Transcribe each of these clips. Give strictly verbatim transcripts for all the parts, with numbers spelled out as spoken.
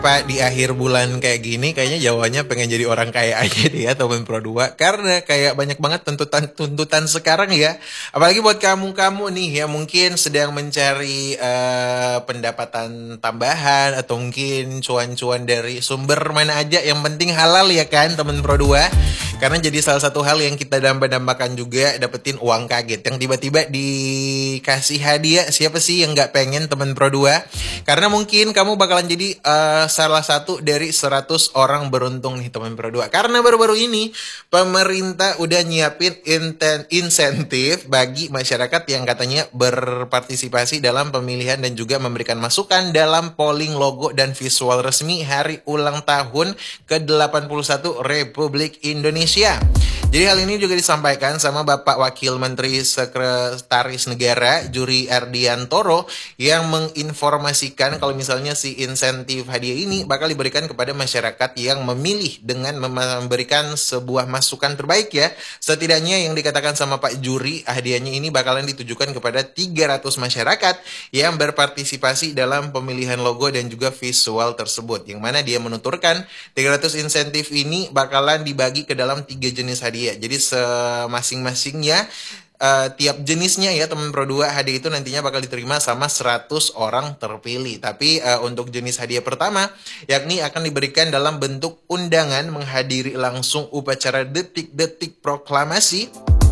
Pak, di akhir bulan kayak gini kayaknya jawabannya pengen jadi orang kaya aja deh ya teman Pro dua. Karena kayak banyak banget tuntutan-tuntutan sekarang ya. Apalagi buat kamu-kamu nih yang mungkin sedang mencari eh, pendapatan tambahan atau mungkin cuan-cuan dari sumber mana aja. Yang penting halal ya kan teman Pro dua. Karena jadi salah satu hal yang kita damba-dambakan juga dapetin uang kaget. Yang tiba-tiba dikasih hadiah, siapa sih yang nggak pengen teman Pro dua? Karena mungkin kamu bakalan jadi eh, salah satu dari seratus orang beruntung nih teman Pro dua. Karena baru-baru ini pemerintah udah nyiapin inten insentif bagi masyarakat yang katanya berpartisipasi dalam pemilihan dan juga memberikan masukan dalam polling logo dan visual resmi hari ulang tahun ke delapan puluh satu Republik Indonesia. Jadi hal ini juga disampaikan sama Bapak Wakil Menteri Sekretaris Negara Juri Ardiantoro yang menginformasikan kalau misalnya si insentif hadiah ini bakal diberikan kepada masyarakat yang memilih dengan memberikan sebuah masukan terbaik ya. Setidaknya yang dikatakan sama Pak Juri, hadiahnya ini bakalan ditujukan kepada tiga ratus masyarakat yang berpartisipasi dalam pemilihan logo dan juga visual tersebut. Yang mana dia menuturkan tiga ratus insentif ini bakalan dibagi ke dalam tiga jenis hadiah. Jadi semasing-masingnya uh, tiap jenisnya ya teman Pro dua, hadiah itu nantinya bakal diterima sama seratus orang terpilih. Tapi uh, untuk jenis hadiah pertama yakni akan diberikan dalam bentuk undangan menghadiri langsung upacara detik-detik proklamasi.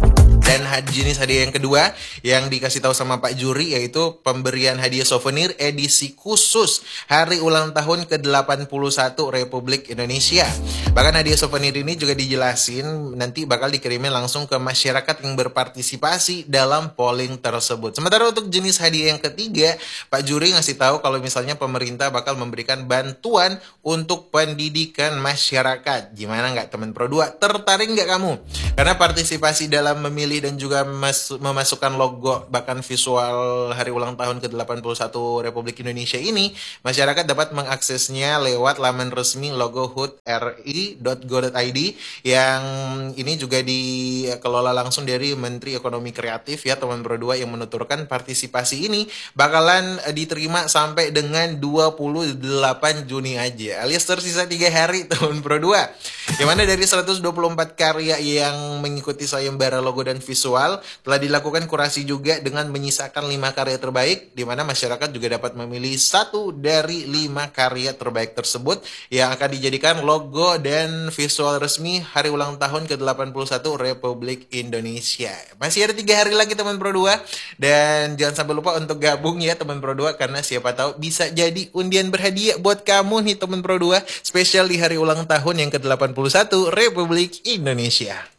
Dan jenis hadiah yang kedua yang dikasih tahu sama Pak Juri yaitu pemberian hadiah souvenir edisi khusus hari ulang tahun ke delapan puluh satu Republik Indonesia. Bahkan hadiah souvenir ini juga dijelasin nanti bakal dikirimin langsung ke masyarakat yang berpartisipasi dalam polling tersebut. Sementara untuk jenis hadiah yang ketiga, Pak Juri ngasih tahu kalau misalnya pemerintah bakal memberikan bantuan untuk pendidikan masyarakat. Gimana nggak teman Pro dua? Tertarik nggak kamu? Karena partisipasi dalam memilih dan juga memasukkan logo bahkan visual hari ulang tahun ke delapan puluh satu Republik Indonesia ini, masyarakat dapat mengaksesnya lewat laman resmi logo h u t r i dot go dot i d yang ini juga dikelola langsung dari Menteri Ekonomi Kreatif ya teman Pro dua, yang menuturkan partisipasi ini bakalan diterima sampai dengan dua puluh delapan Juni aja, alias tersisa tiga hari teman Pro dua. Yang mana dari seratus dua puluh empat karya yang mengikuti sayembara logo dan visual telah dilakukan kurasi juga dengan menyisakan lima karya terbaik, di mana masyarakat juga dapat memilih satu dari lima karya terbaik tersebut yang akan dijadikan logo dan visual resmi hari ulang tahun ke delapan puluh satu Republik Indonesia. Masih ada tiga hari lagi teman Pro dua, dan jangan sampai lupa untuk gabung ya teman Pro dua, karena siapa tahu bisa jadi undian berhadiah buat kamu nih teman Pro dua, spesial di hari ulang tahun yang ke delapan puluh satu Republik Indonesia.